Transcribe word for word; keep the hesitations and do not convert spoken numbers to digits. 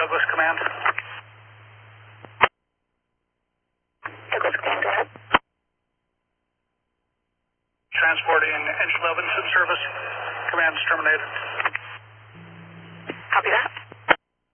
Douglas Command. Douglas Command, go ahead. Transporting engine eleven to service. Command's terminated. Copy that.